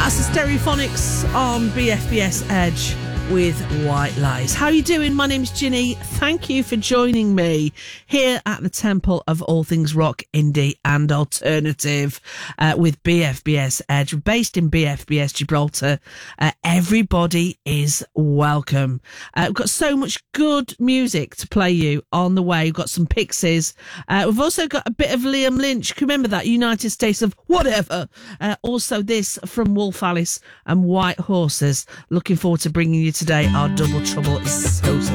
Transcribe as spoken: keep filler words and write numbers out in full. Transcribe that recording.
That's the Stereophonics on B F B S Edge with White Lies. How are you doing? My name's Ginny. Thank you for joining me here at the Temple of All Things Rock, Indie and Alternative uh, with B F B S Edge. We're based in B F B S Gibraltar. Uh, everybody is welcome. Uh, we've got so much good music to play you on the way. We've got some Pixies. Uh, we've also got a bit of Liam Lynch. Can you remember that? United States of Whatever. Uh, also this from Wolf Alice and White Horses. Looking forward to bringing you today. Our Double Trouble is so, so